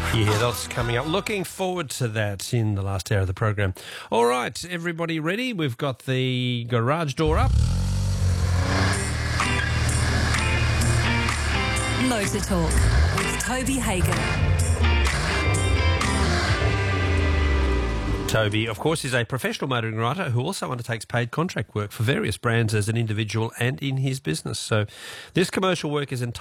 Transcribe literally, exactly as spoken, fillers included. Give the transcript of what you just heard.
Yeah, that's coming up. Looking forward to that in the last hour of the program. All right, everybody ready? We've got the garage door up. Motor Talk with Toby Hagen. Toby, of course, is a professional motoring writer who also undertakes paid contract work for various brands as an individual and in his business. So this commercial work is entirely